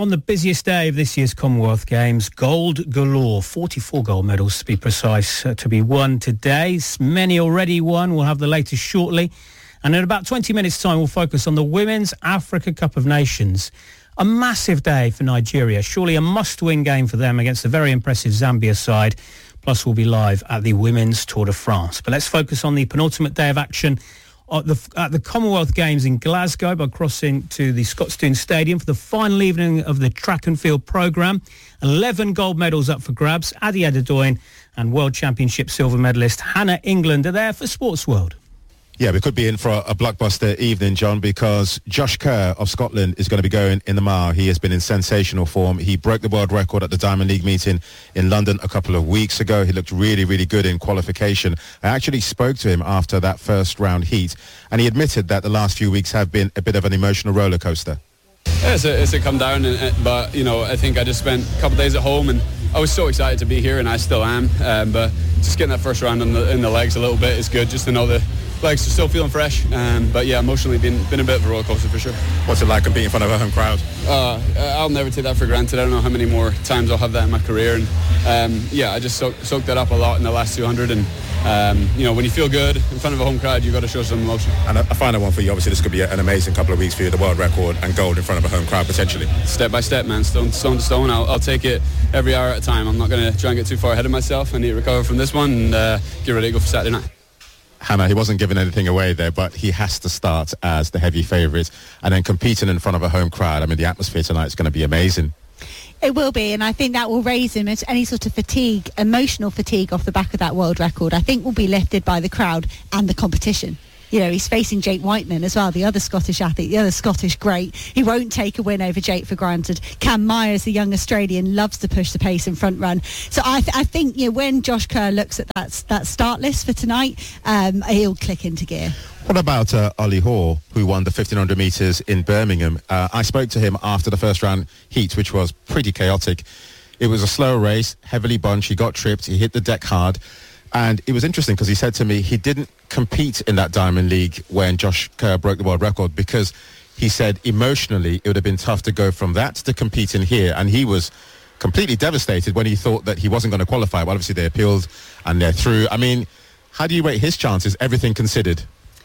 on the busiest day of this year's Commonwealth Games. Gold galore, 44 gold medals to be precise, to be won today. Many already won. We'll have the latest shortly. And in about 20 minutes' time, we'll focus on the Women's Africa Cup of Nations. A massive day for Nigeria. Surely a must-win game for them against a very impressive Zambia side. Plus, we'll be live at the Women's Tour de France. But let's focus on the penultimate day of action at the Commonwealth Games in Glasgow by crossing to the Scotstoun Stadium for the final evening of the track and field programme. 11 gold medals up for grabs. Adi Adedoyin and World Championship silver medalist Hannah England are there for Sports World. Yeah, we could be in for a blockbuster evening, John, because Josh Kerr of Scotland is going to be going in the mile. He has been in sensational form. He broke the world record at the Diamond League meeting in London a couple of weeks ago. He looked really, really good in qualification. I actually spoke to him after that first round heat, and he admitted that the last few weeks have been a bit of an emotional roller coaster. Yeah, it's a come down, but, you know, I think I just spent a couple of days at home, and I was so excited to be here, and I still am. But just getting that first round in the legs a little bit is good, just to know the legs are still feeling fresh. But yeah, emotionally been a bit of a roller coaster for sure. What's it like competing in front of a home crowd? I'll never take that for granted. I don't know how many more times I'll have that in my career, and yeah, I just soaked that up a lot in the last 200, and you know, when you feel good in front of a home crowd, you've got to show some emotion. And a final one for you. Obviously, this could be an amazing couple of weeks for you, the world record and gold in front of a home crowd potentially. Step by step, man, stone to stone. I'll take it every hour at a time. I'm not going to try and get too far ahead of myself. I need to recover from this one and get ready to go for Saturday night. Hannah, he wasn't giving anything away there, but he has to start as the heavy favourite and then competing in front of a home crowd. I mean, the atmosphere tonight is going to be amazing. It will be, and I think that will raise him. Any sort of fatigue, emotional fatigue off the back of that world record, I think will be lifted by the crowd and the competition. You know, he's facing Jake Whiteman as well, the other Scottish athlete, the other Scottish great. He won't take a win over Jake for granted. Cam Myers, the young Australian, loves to push the pace in front run. So I think, you know, when Josh Kerr looks at that start list for tonight, he'll click into gear. What about Ollie Hoare, who won the 1,500 metres in Birmingham? I spoke to him after the first round heat, which was pretty chaotic. It was a slow race, heavily bunched. He got tripped. He hit the deck hard. And it was interesting because he said to me he didn't compete in that Diamond League when Josh Kerr broke the world record because he said emotionally it would have been tough to go from that to competing here. And he was completely devastated when he thought that he wasn't going to qualify. Well, obviously they appealed and they're through. I mean, how do you rate his chances, everything considered?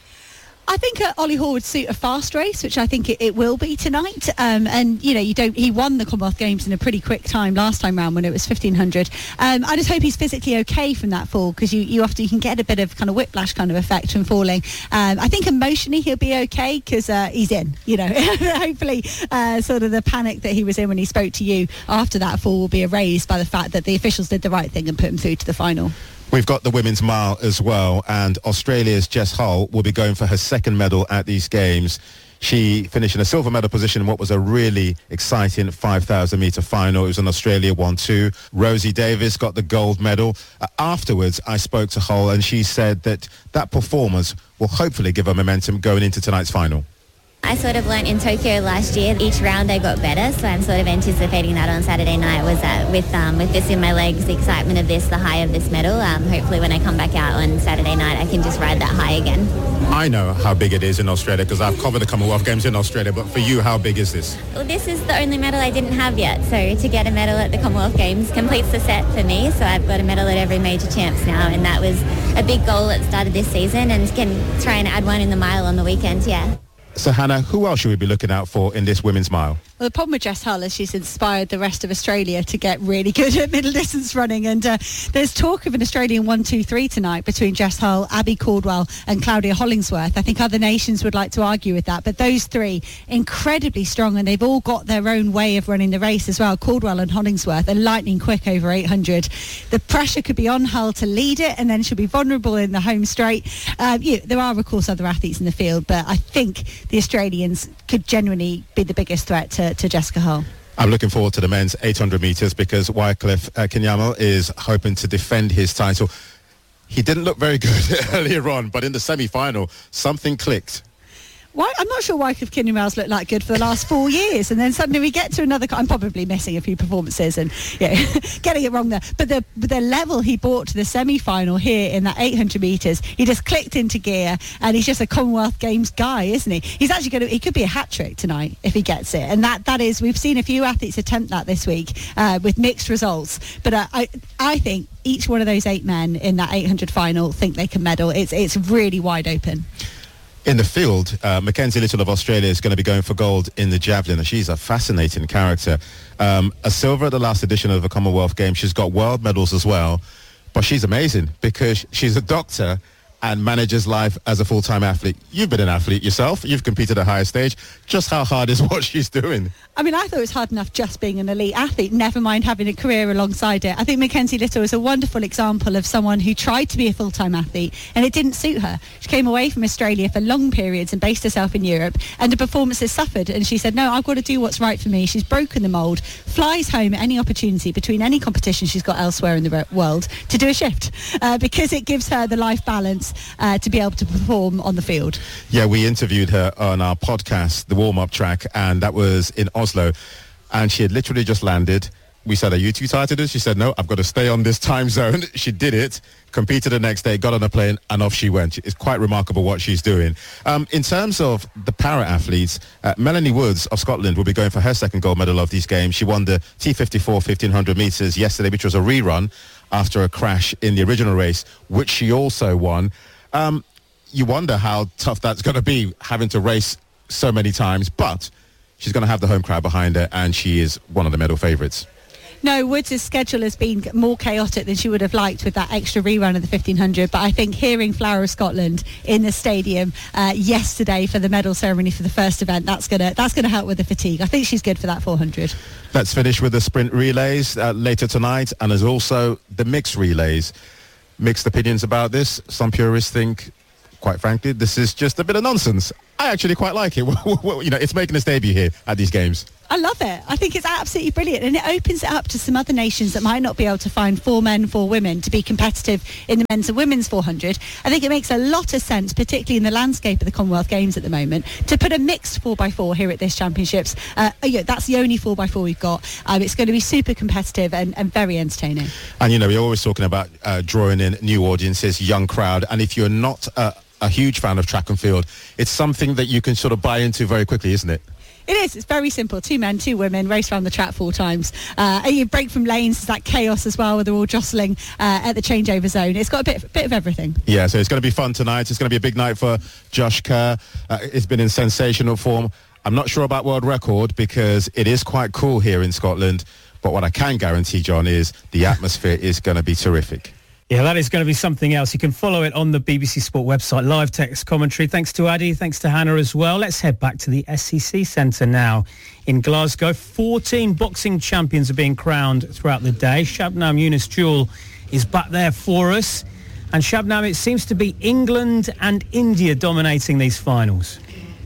I think Ollie Hoare would suit a fast race, which I think it will be tonight. And you know, he won the Commonwealth Games in a pretty quick time last time round when it was 1,500. I just hope he's physically okay from that fall, because you often can get a bit of kind of whiplash kind of effect from falling. I think emotionally he'll be okay because he's in. You know, hopefully sort of the panic that he was in when he spoke to you after that fall will be erased by the fact that the officials did the right thing and put him through to the final. We've got the women's mile as well, and Australia's Jess Hull will be going for her second medal at these games. She finished in a silver medal position in what was a really exciting 5,000 metre final. It was an Australia 1-2. Rosie Davis got the gold medal. Afterwards, I spoke to Hull, and she said that performance will hopefully give her momentum going into tonight's final. I sort of learnt in Tokyo last year, each round they got better, so I'm sort of anticipating that on Saturday night was with this in my legs, the excitement of this, the high of this medal. Hopefully when I come back out on Saturday night I can just ride that high again. I know how big it is in Australia because I've covered the Commonwealth Games in Australia, but for you, how big is this? Well, this is the only medal I didn't have yet, so to get a medal at the Commonwealth Games completes the set for me, so I've got a medal at every major champs now, and that was a big goal at the start of this season, and can try and add one in the mile on the weekend, yeah. So, Hannah, who else should we be looking out for in this women's mile? Well, the problem with Jess Hull is she's inspired the rest of Australia to get really good at middle distance running, and there's talk of an Australian 1-2-3 tonight between Jess Hull, Abby Caldwell and Claudia Hollingsworth. I think other nations would like to argue with that, but those three incredibly strong, and they've all got their own way of running the race as well. Caldwell and Hollingsworth are lightning quick over 800. The pressure could be on Hull to lead it, and then she'll be vulnerable in the home straight. There are of course other athletes in the field, but I think the Australians could genuinely be the biggest threat to Jessica Hull. I'm looking forward to the men's 800 metres because Wycliffe Kenyama is hoping to defend his title. He didn't look very good earlier on, but in the semi-final, something clicked. Why? I'm not sure why Kinney Miles looked that good for the last 4 years, and then suddenly we get to another. I'm probably missing a few performances and getting it wrong there. But the level he brought to the semi-final here in that 800 metres, he just clicked into gear, and he's just a Commonwealth Games guy, isn't he? He's actually he could be a hat trick tonight if he gets it, and that is, we've seen a few athletes attempt that this week with mixed results. But I think each one of those 8 men in that 800 final think they can medal. It's really wide open. In the field, Mackenzie Little of Australia is going to be going for gold in the javelin. She's a fascinating character. A silver at the last edition of the Commonwealth Games. She's got world medals as well. But she's amazing because she's a doctor and manages life as a full-time athlete. You've been an athlete yourself. You've competed at a higher stage. Just how hard is what she's doing? I mean, I thought it was hard enough just being an elite athlete, never mind having a career alongside it. I think Mackenzie Little is a wonderful example of someone who tried to be a full-time athlete and it didn't suit her. She came away from Australia for long periods and based herself in Europe, and the performances suffered, and she said, no, I've got to do what's right for me. She's broken the mould, flies home at any opportunity between any competition she's got elsewhere in the world to do a shift because it gives her the life balance to be able to perform on the field. Yeah, we interviewed her on our podcast, The Warm-Up Track, and that was in Oslo. And she had literally just landed. We said, are you too tired to do this? She said, no, I've got to stay on this time zone. She did it, competed the next day, got on a plane, and off she went. It's quite remarkable what she's doing. In terms of the para-athletes, Melanie Woods of Scotland will be going for her second gold medal of these games. She won the T54 1500 metres yesterday, which was a rerun after a crash in the original race, which she also won. You wonder how tough that's going to be, having to race so many times, but she's going to have the home crowd behind her, and she is one of the medal favourites. No, Woods' schedule has been more chaotic than she would have liked with that extra rerun of the 1500, but I think hearing Flower of Scotland in the stadium yesterday for the medal ceremony for the first event, that's gonna help with the fatigue. I think she's good for that 400. Let's finish with the sprint relays later tonight, and there's also the mixed relays. Mixed opinions about this. Some purists think, quite frankly, this is just a bit of nonsense. I actually quite like it. It's making its debut here at these games. I love it. I think it's absolutely brilliant, and it opens it up to some other nations that might not be able to find 4 men, 4 women to be competitive in the men's and women's 400. I think it makes a lot of sense, particularly in the landscape of the Commonwealth Games at the moment, to put a mixed 4x4 here at this championships. That's the only 4x4 we've got. It's going to be super competitive and very entertaining. And we're always talking about drawing in new audiences, young crowd, and if you're not a huge fan of track and field, it's something that you can sort of buy into very quickly, isn't it? It is. It's very simple. 2 men, 2 women, race around the track 4 times. And you break from lanes. There's that chaos as well where they're all jostling at the changeover zone. It's got a bit of everything. Yeah, so it's going to be fun tonight. It's going to be a big night for Josh Kerr. It's been in sensational form. I'm not sure about world record because it is quite cool here in Scotland. But what I can guarantee, John, is the atmosphere is going to be terrific. Yeah, that is going to be something else. You can follow it on the BBC Sport website, live text commentary. Thanks to Addy, thanks to Hannah as well. Let's head back to the SEC Centre now in Glasgow. 14 boxing champions are being crowned throughout the day. Shabnam Yunus Jewel is back there for us. And Shabnam, it seems to be England and India dominating these finals.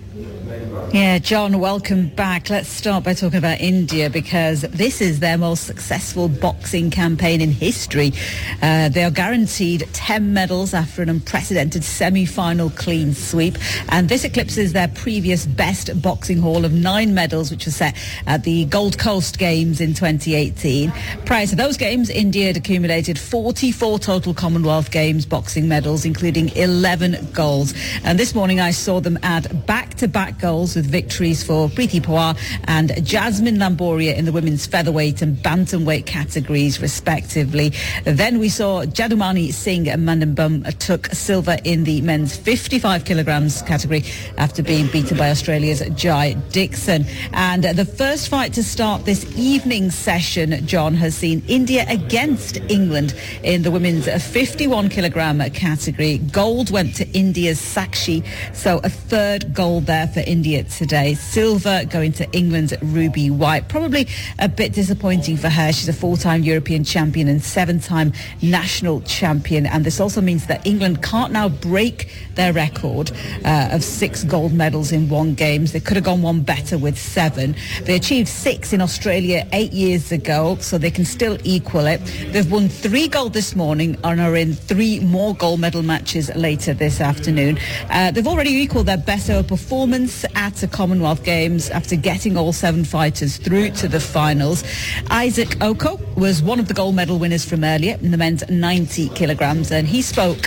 Yeah, John, welcome back. Let's start by talking about India because this is their most successful boxing campaign in history. They are guaranteed 10 medals after an unprecedented semi-final clean sweep, and this eclipses their previous best boxing haul of 9 medals, which was set at the Gold Coast Games in 2018. Prior to those games, India had accumulated 44 total Commonwealth Games boxing medals, including 11 golds. And this morning I saw them add back-to-back golds with victories for Preeti Pawar and Jasmine Lamboria in the women's featherweight and bantamweight categories, respectively. Then we saw Jadumani Singh and Mandambum took silver in the men's 55 kilograms category after being beaten by Australia's Jai Dixon. And the first fight to start this evening session, John, has seen India against England in the women's 51 kilogram category. Gold went to India's Sakshi, so a third gold there for India today. Silver going to England's Ruby White. Probably a bit disappointing for her. She's a 4-time European champion and 7-time national champion. And this also means that England can't now break their record of 6 gold medals in 1 games. They could have gone one better with 7. They achieved 6 in Australia 8 years ago, so they can still equal it. They've won 3 gold this morning and are in 3 more gold medal matches later this afternoon. They've already equalled their best ever performance performance at the Commonwealth Games after getting all 7 fighters through to the finals. Isaac Oko was one of the gold medal winners from earlier in the men's 90 kilograms, and he spoke